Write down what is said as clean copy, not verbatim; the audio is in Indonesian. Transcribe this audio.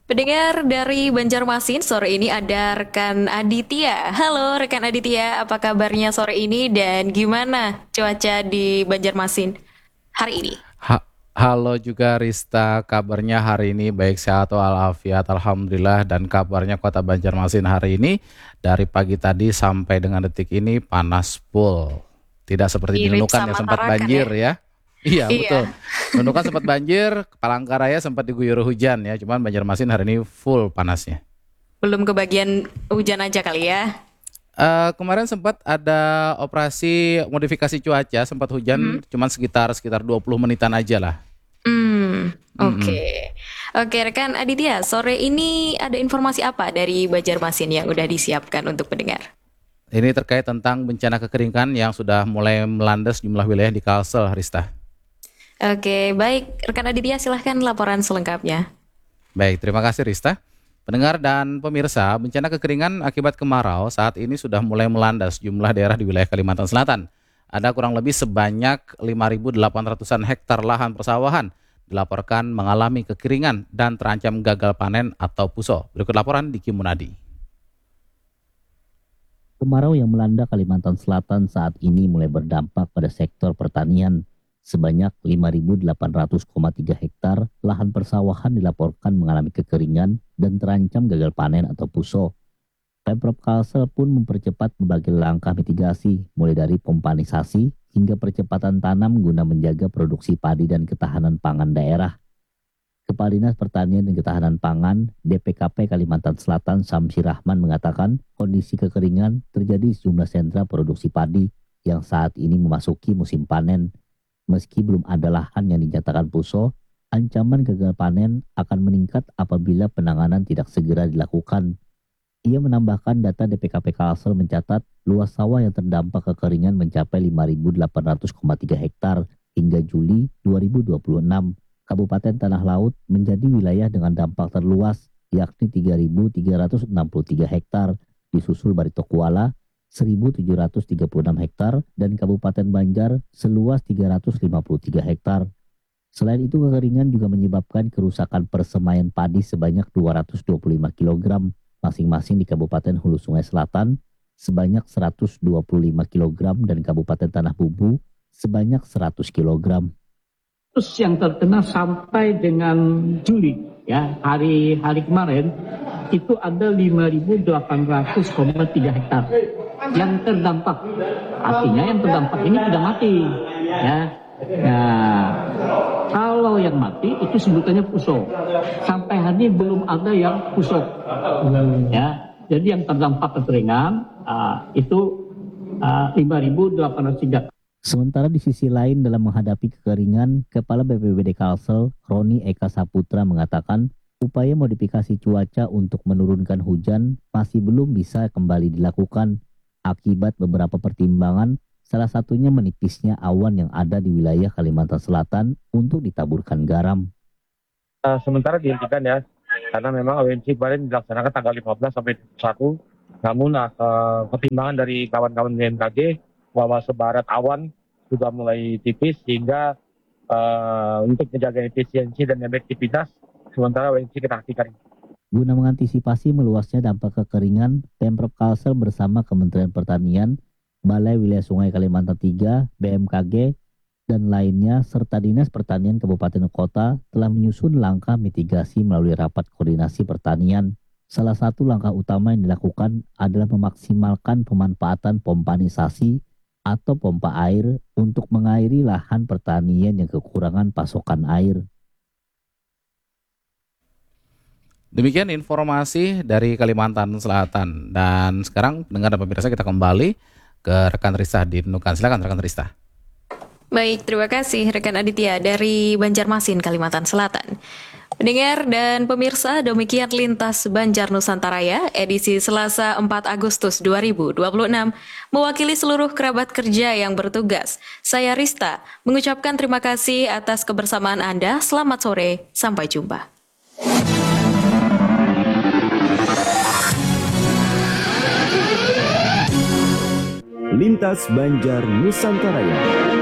Pendengar dari Banjarmasin, sore ini ada rekan Aditya. Halo rekan Aditya, apa kabarnya sore ini dan gimana cuaca di Banjarmasin hari ini? Ha- Halo juga Rista, kabarnya hari ini baik sehat walafiat, Alhamdulillah. Dan kabarnya Kota Banjarmasin hari ini dari pagi tadi sampai dengan detik ini panas full. Tidak seperti di Mirip Nunukan yang sama sempat Tarakan banjir ya? ya. Iya betul, Iya, Nunukan sempat banjir, Palangkaraya sempat diguyur hujan ya. Cuman Banjarmasin hari ini full panasnya. belum kebagian hujan aja kali ya. Kemarin sempat ada operasi modifikasi cuaca, sempat hujan Mhm. cuman sekitar 20 menitan aja lah. Oke. Mm-mm. Oke rekan Aditya, sore ini ada informasi apa dari Banjarmasin yang udah disiapkan untuk pendengar? Ini terkait tentang bencana kekeringan yang sudah mulai melanda sejumlah wilayah di Kalsel, Rista. Oke, baik rekan Aditya silahkan laporan selengkapnya. Baik, terima kasih Rista. Pendengar dan pemirsa, bencana kekeringan akibat kemarau saat ini sudah mulai melanda sejumlah daerah di wilayah Kalimantan Selatan. Ada kurang lebih sebanyak 5.800-an hektar lahan persawahan dilaporkan mengalami kekeringan dan terancam gagal panen atau puso. Berikut laporan di Kimunadi. Kemarau yang melanda Kalimantan Selatan saat ini mulai berdampak pada sektor pertanian. Sebanyak 5.800,3 hektar lahan persawahan dilaporkan mengalami kekeringan dan terancam gagal panen atau puso. Pemprov Kalsel pun mempercepat berbagai langkah mitigasi, mulai dari pompanisasi hingga percepatan tanam guna menjaga produksi padi dan ketahanan pangan daerah. Kepala Dinas Pertanian dan Ketahanan Pangan DPKP Kalimantan Selatan Samsi Rahman mengatakan kondisi kekeringan terjadi di sejumlah sentra produksi padi yang saat ini memasuki musim panen. Meski belum ada lahan yang dinyatakan puso, ancaman gagal panen akan meningkat apabila penanganan tidak segera dilakukan. Ia menambahkan data DPKP Kalsel mencatat luas sawah yang terdampak kekeringan mencapai 5.800,3 hektar hingga Juli 2026. Kabupaten Tanah Laut menjadi wilayah dengan dampak terluas, yakni 3.363 hektar, disusul Barito Kuala 1.736 hektar, dan Kabupaten Banjar seluas 353 hektar. Selain itu, kekeringan juga menyebabkan kerusakan persemaian padi sebanyak 225 kg, masing-masing di Kabupaten Hulu Sungai Selatan sebanyak 125 kg dan Kabupaten Tanah Bumbu sebanyak 100 kg. Terus yang terkena sampai dengan Juli, ya hari kemarin itu ada 5.800,3 hektar yang terdampak. Artinya yang terdampak ini tidak mati, ya. Nah, kalau yang mati itu sebutannya puso. Sampai hari ini belum ada yang puso, ya. Jadi yang terdampak kekeringan itu 5.803. Sementara di sisi lain dalam menghadapi kekeringan, Kepala BPBD Kalsel, Roni Eka Saputra mengatakan upaya modifikasi cuaca untuk menurunkan hujan masih belum bisa kembali dilakukan akibat beberapa pertimbangan, salah satunya menipisnya awan yang ada di wilayah Kalimantan Selatan untuk ditaburkan garam. Sementara dihentikan ya, karena memang ONC kemarin dilaksanakan tanggal 15 sampai 1. Namun pertimbangan dari kawan-kawan BMKG bahwa sebarat awan sudah mulai tipis sehingga untuk menjaga efisiensi dan efektivitas sementara ONC kita hentikan. Guna mengantisipasi meluasnya dampak kekeringan, Pemprov Kalsel bersama Kementerian Pertanian, Balai Wilayah Sungai Kalimantan III, BMKG, dan lainnya, serta Dinas Pertanian Kabupaten Kota telah menyusun langkah mitigasi melalui rapat koordinasi pertanian. Salah satu langkah utama yang dilakukan adalah memaksimalkan pemanfaatan pompanisasi atau pompa air untuk mengairi lahan pertanian yang kekurangan pasokan air. Demikian informasi dari Kalimantan Selatan. Dan sekarang pendengar dan pemirsa kita kembali ke rekan Rista di Nunukan. Silakan rekan Rista. Baik, terima kasih rekan Aditya dari Banjarmasin, Kalimantan Selatan. Pendengar dan pemirsa, demikian Lintas Banjar Nusantara ya, edisi Selasa 4 Agustus 2026, mewakili seluruh kerabat kerja yang bertugas. Saya Rista, mengucapkan terima kasih atas kebersamaan Anda. Selamat sore, sampai jumpa. Lintas Banjar Nusantara.